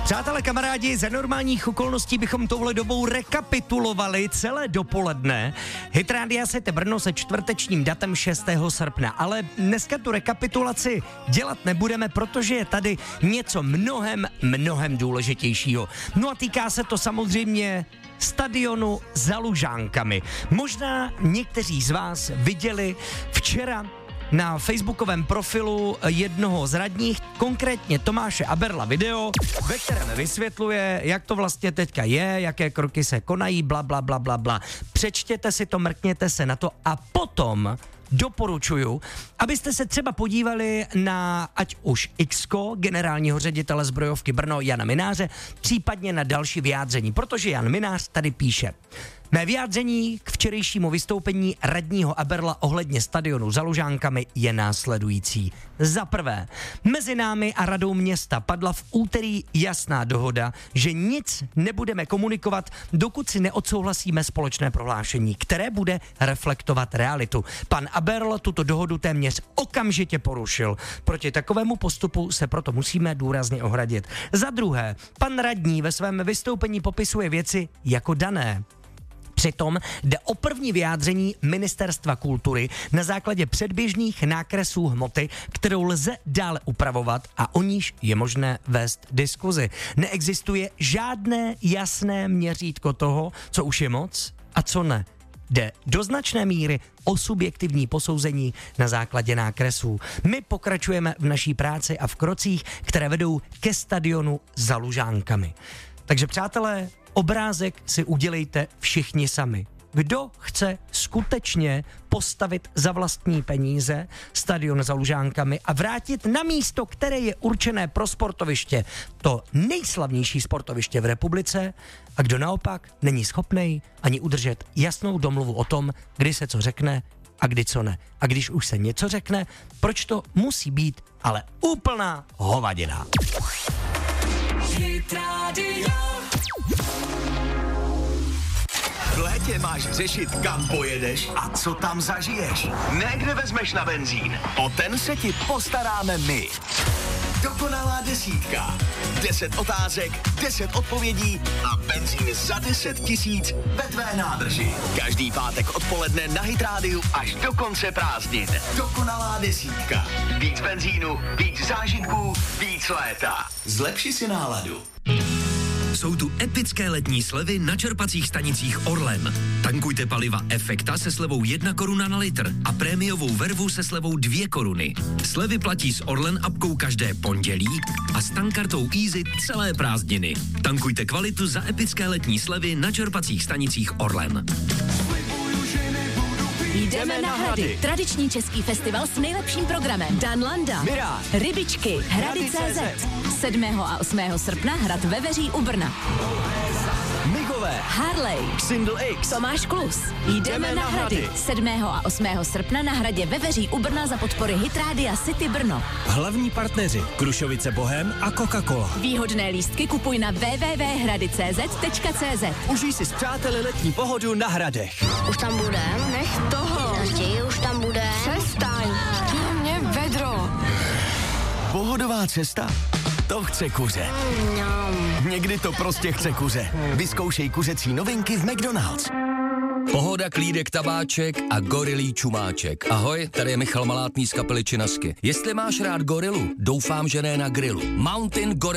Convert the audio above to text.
Přátelé, kamarádi, za normálních okolností bychom touhle dobou rekapitulovali celé dopoledne Hit Rádia City Brno se čtvrtečním datem 6. srpna, ale dneska tu rekapitulaci dělat nebudeme, protože je tady něco mnohem důležitějšího. No a týká se to samozřejmě stadionu za Lužánkami. Možná někteří z vás viděli včera na facebookovém profilu jednoho z radních, konkrétně Tomáše Aberla, video, ve kterém vysvětluje, jak to vlastně teďka je, jaké kroky se konají, bla. Přečtěte si to, mrkněte se na to a potom doporučuju, abyste se třeba podívali na ať už Xko, generálního ředitele zbrojovky Brno Jana Mináře, případně na další vyjádření, protože Jan Minář tady píše: mé vyjádření k včerejšímu vystoupení radního Aberla ohledně stadionu za Lužánkami je následující. Za prvé, mezi námi a radou města padla v úterý jasná dohoda, že nic nebudeme komunikovat, dokud si neodsouhlasíme společné prohlášení, které bude reflektovat realitu. Pan Aberl tuto dohodu téměř okamžitě porušil. Proti takovému postupu se proto musíme důrazně ohradit. Za druhé, pan radní ve svém vystoupení popisuje věci jako dané. Přitom jde o první vyjádření Ministerstva kultury na základě předběžných nákresů hmoty, kterou lze dále upravovat a o níž je možné vést diskuzi. Neexistuje žádné jasné měřítko toho, co už je moc a co ne. Jde do značné míry o subjektivní posouzení na základě nákresů. My pokračujeme v naší práci a v krocích, které vedou ke stadionu za Lužánkami. Takže přátelé, obrázek si udělejte všichni sami. Kdo chce skutečně postavit za vlastní peníze stadion za Lužánkami a vrátit na místo, které je určené pro sportoviště, to nejslavnější sportoviště v republice, a kdo naopak není schopnej ani udržet jasnou domluvu o tom, kdy se co řekne a kdy co ne. A když už se něco řekne, proč to musí být ale úplná hovadina. V létě máš řešit, kam pojedeš a co tam zažiješ. Ne, kde vezmeš na benzín. O ten se ti postaráme my. Dokonalá desítka. 10 otázek, 10 odpovědí a benzín za 10 000 ve tvé nádrži. Každý pátek odpoledne na Hit Rádiu až do konce prázdnin. Dokonalá desítka. Víc benzínu, víc zážitků, víc léta. Zlepši si náladu. Jsou tu epické letní slevy na čerpacích stanicích Orlen. Tankujte paliva Efekta se slevou 1 koruna na litr a prémiovou vervu se slevou 2 koruny. Slevy platí s Orlen apkou každé pondělí a s tankkartou Easy celé prázdniny. Tankujte kvalitu za epické letní slevy na čerpacích stanicích Orlen. Jdeme na Hrady. Tradiční český festival s nejlepším programem. Dan Landa, Mirá, Rybičky, Hrady.cz. 7. a 8. srpna Hrad Veveří u Brna. Migové, Harley, Single X, Tomáš Klus. Jdeme na Hrady. 7. a 8. srpna na Hradě Veveří u Brna za podpory Hit Rádia City Brno. Hlavní partneři Krušovice Bohem a Coca-Cola. Výhodné lístky kupuj na www.hrady.cz. užij si s přáteli letní pohodu na Hradech. Už tam budem? Nech toho. Už tam budem? Přestaň. Mě vedro. Pohodová cesta? To chce kuře. Někdy to prostě chce kuře. Vyzkoušej kuřecí novinky v McDonald's. Pohoda, klídek, tabáček a gorilí čumáček. Ahoj, tady je Michal Malátný z kapely Činasky. Jestli máš rád gorilu, doufám, že ne na grilu. Mountain Gorilla